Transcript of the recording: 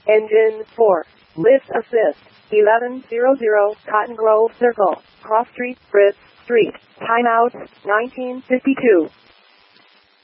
Engine 4. Lift assist. 1100 Cotton Grove Circle, Cross Street, Fritz Street. Timeout, 1952.